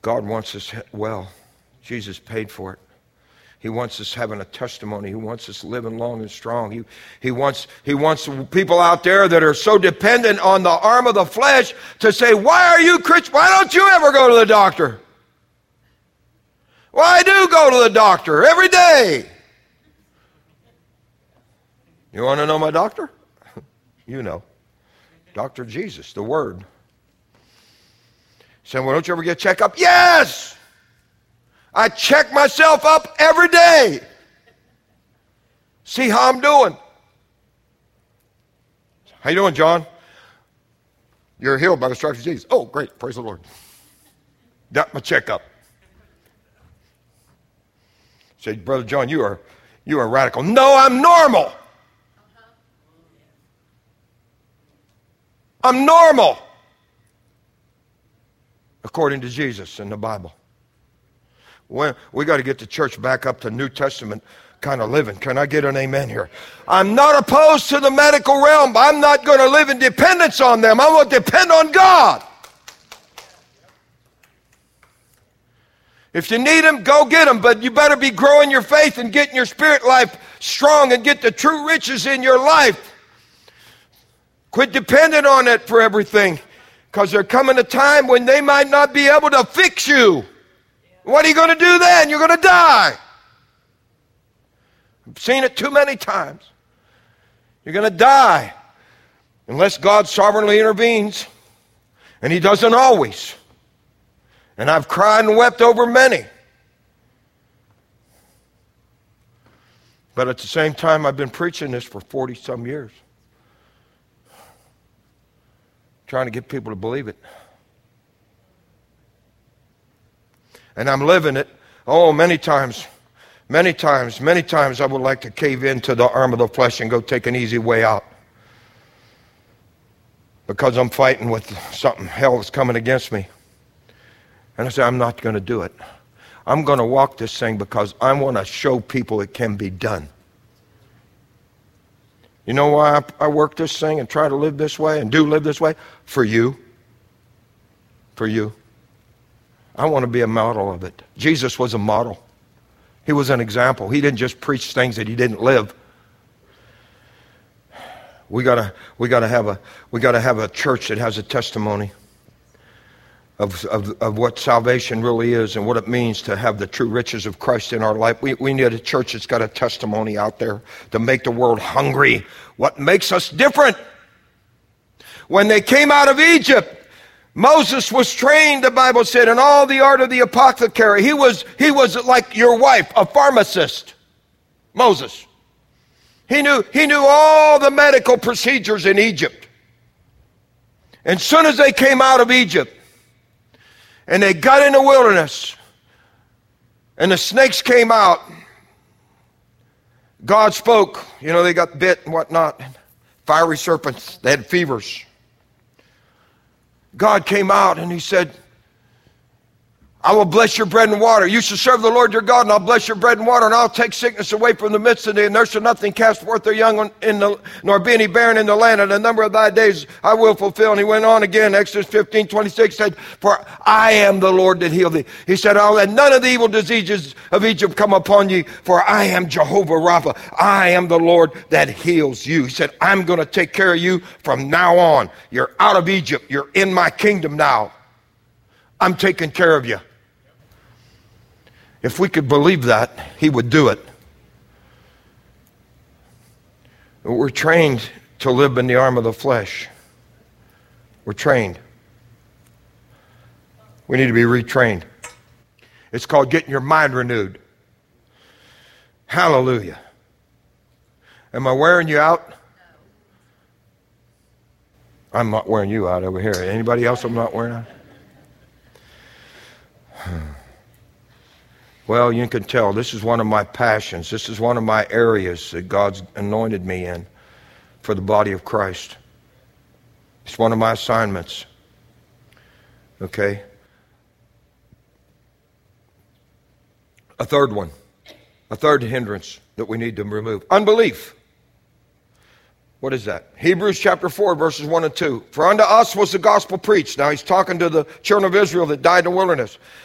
God wants us well. Jesus paid for it. He wants us having a testimony. He wants us living long and strong. He wants people out there that are so dependent on the arm of the flesh to say, why are you Christian? Why don't you ever go to the doctor? Well, I do go to the doctor every day. You want to know my doctor? You know. Dr. Jesus, the Word. Saying, well, don't you ever get checked up? Yes! I check myself up every day. See how I'm doing. How you doing, John? You're healed by the stripes of Jesus. Oh, great. Praise the Lord. Got my checkup. Say, Brother John, you are radical. No, I'm normal. I'm normal. According to Jesus in the Bible. We got to get the church back up to New Testament kind of living. Can I get an amen here? I'm not opposed to the medical realm, but I'm not going to live in dependence on them. I'm going to depend on God. If you need them, go get them, but you better be growing your faith and getting your spirit life strong and get the true riches in your life. Quit depending on it for everything, because there's coming a time when they might not be able to fix you. What are you going to do then? You're going to die. I've seen it too many times. You're going to die unless God sovereignly intervenes, and He doesn't always. And I've cried and wept over many. But at the same time, I've been preaching this for 40-some years, trying to get people to believe it. And I'm living it. Oh, many times I would like to cave into the arm of the flesh and go take an easy way out. Because I'm fighting with something, hell is coming against me. And I say, I'm not going to do it. I'm going to walk this thing because I want to show people it can be done. You know why I work this thing and try to live this way and do live this way? For you. For you. I want to be a model of it. Jesus was a model. He was an example. He didn't just preach things that He didn't live. We gotta have a church that has a testimony of what salvation really is and what it means to have the true riches of Christ in our life. We need a church that's got a testimony out there to make the world hungry. What makes us different? When they came out of Egypt, Moses was trained, the Bible said, in all the art of the apothecary. He was like your wife, a pharmacist. Moses. He knew all the medical procedures in Egypt. And as soon as they came out of Egypt, and they got in the wilderness, and the snakes came out, God spoke. You know, they got bit and whatnot. Fiery serpents. They had fevers. God came out and He said, I will bless your bread and water. You shall serve the Lord your God, and I'll bless your bread and water, and I'll take sickness away from the midst of thee, and there shall nothing cast forth their young nor be any barren in the land, and the number of thy days I will fulfill. And He went on again, Exodus 15:26 said, for I am the Lord that heal thee. He said, I'll let none of the evil diseases of Egypt come upon you, for I am Jehovah Rapha. I am the Lord that heals you. He said, I'm going to take care of you from now on. You're out of Egypt. You're in my kingdom now. I'm taking care of you. If we could believe that, He would do it. We're trained to live in the arm of the flesh. We're trained. We need to be retrained. It's called getting your mind renewed. Hallelujah. Am I wearing you out? I'm not wearing you out over here. Anybody else I'm not wearing out? Well, you can tell this is one of my passions. This is one of my areas that God's anointed me in for the body of Christ. It's one of my assignments. Okay? A third one. A third hindrance that we need to remove. Unbelief. What is that? Hebrews chapter 4, verses 1 and 2. For unto us was the gospel preached. Now he's talking to the children of Israel that died in the wilderness.